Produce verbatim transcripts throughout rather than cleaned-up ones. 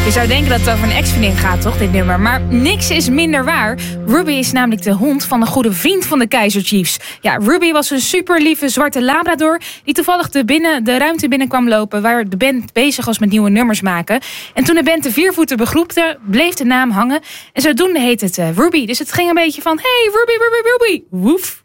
Je zou denken dat het over een ex-vriendin gaat, toch, dit nummer? Maar niks is minder waar. Ruby is namelijk de hond van een goede vriend van de Kaizer Chiefs. Ja, Ruby was een super lieve zwarte labrador die toevallig de, binnen, de ruimte binnen kwam lopen waar de band bezig was met nieuwe nummers maken. En toen de band de viervoeten begroepte, bleef de naam hangen. En zodoende heet het uh, Ruby. Dus het ging een beetje van, hey, Ruby, Ruby, Ruby. Woef.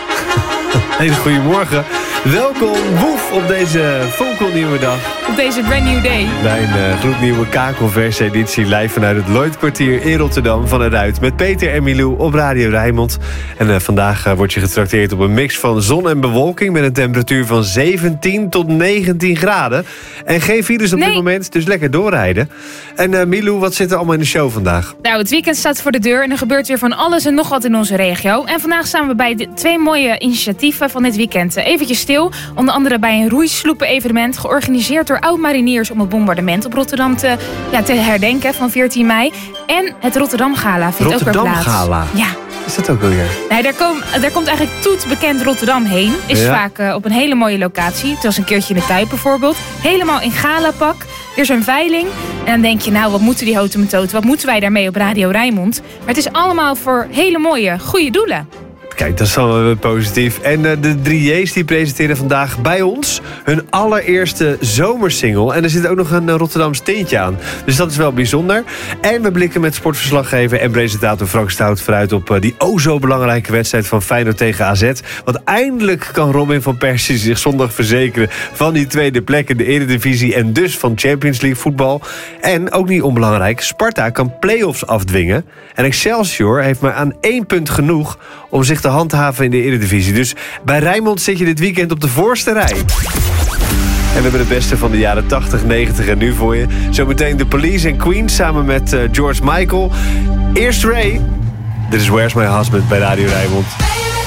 Hele goedemorgen. Welkom, woef, op deze fonkelnieuwe dag. Op deze brand new day. Bij een uh, gloednieuwe K-Converse-editie live vanuit het Lloydkwartier in Rotterdam van eruit. Met Peter en Milou op Radio Rijnmond. En uh, vandaag uh, word je getrakteerd op een mix van zon en bewolking met een temperatuur van zeventien tot negentien graden. En geen files op nee. dit moment, dus lekker doorrijden. En uh, Milou, wat zit er allemaal in de show vandaag? Nou, het weekend staat voor de deur en er gebeurt weer van alles en nog wat in onze regio. En vandaag staan we bij de twee mooie initiatieven van dit weekend. Eventjes stil, onder andere bij een roeisloepen-evenement georganiseerd door oud-mariniers om het bombardement op Rotterdam te, ja, te herdenken van veertien mei. En het Rotterdam Gala vindt ook weer plaats. Rotterdam Gala? Ja. Is dat ook alweer? Nee, daar, kom, daar komt eigenlijk Toet bekend Rotterdam heen. Is ja. vaak uh, op een hele mooie locatie. Het was een keertje in de Kuip bijvoorbeeld. Helemaal in galapak. Er is een veiling. En dan denk je, nou, wat moeten die houten methoden? Wat moeten wij daarmee op Radio Rijnmond? Maar het is allemaal voor hele mooie, goede doelen. Kijk, dat is wel positief. En uh, de drie J's die presenteren vandaag bij ons hun allereerste zomersingle. En er zit ook nog een uh, Rotterdams tintje aan. Dus dat is wel bijzonder. En we blikken met sportverslaggever en presentator Frank Stout vooruit op uh, die o zo belangrijke wedstrijd van Feyenoord tegen A Z. Want eindelijk kan Robin van Persie zich zondag verzekeren van die tweede plek in de Eredivisie en dus van Champions League voetbal. En ook niet onbelangrijk, Sparta kan play-offs afdwingen. En Excelsior heeft maar aan één punt genoeg om zich te handhaven in de Eredivisie. Dus bij Rijnmond zit je dit weekend op de voorste rij. En we hebben het beste van de jaren tachtig, negentig en nu voor je. Zometeen The Police en Queen samen met uh, George Michael. Eerst Ray. Dit is Where's My Husband bij Radio Rijnmond.